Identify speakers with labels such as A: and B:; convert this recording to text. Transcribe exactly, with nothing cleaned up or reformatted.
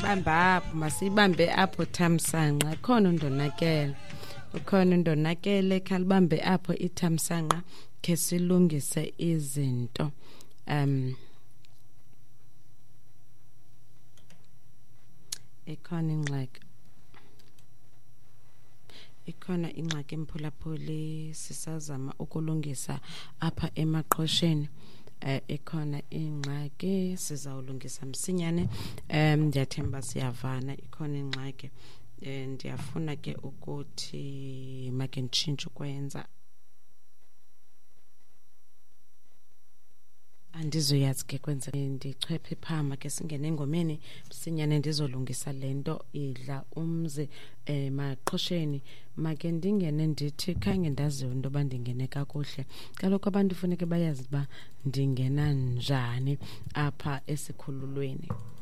A: masiyibamba apho masiyibambe apho Thamsanqa khona undonakele ukhona undonakele khalibambe apho iThamsanqa ke silungise izinto um ikhona ingxaki ikhona ingxaki emphulaphuli sisazama ukulungisa apha emaqhosheni eh ikhona ingxaki sizawulungisa msinyane em ndiyathemba siyavana ikhona ingxaki eh ndiyafuna ke ukuthi make nditshintshe ukwenza andizoyazi ke kwenza ndichwephe phama ke singene engomeni msinyane ndizolungisa lento idla umzi eh maqhosheni make ndingene ndithi khange ndaziwe into bandingene kakuhle kaloku abantu kufuneka bayazi ba ndingena njani apha esikhululweni